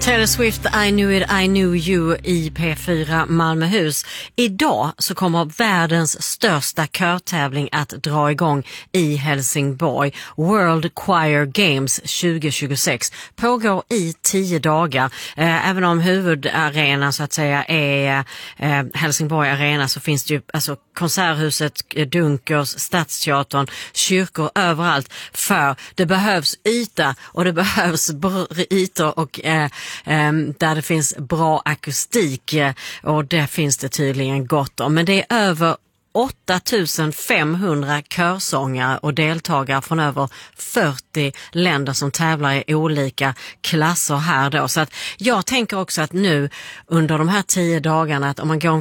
Taylor Swift, I knew it, I knew you i P4 Malmöhus. Idag så kommer världens största körtävling att dra igång i Helsingborg. World Choir Games 2026 pågår i 10 dagar. Även om huvudarenan så att säga är Helsingborg Arena, så finns det ju alltså Konserthuset, Dunkers, Stadsteatern, kyrkor överallt, för det behövs yta och det behövs ytor och där det finns bra akustik, och det finns det tydligen gott om. Men det är över 8500 körsångare och deltagare från över 40 länder som tävlar i olika klasser här då. Så att jag tänker också att nu under de här 10 dagarna, att om man går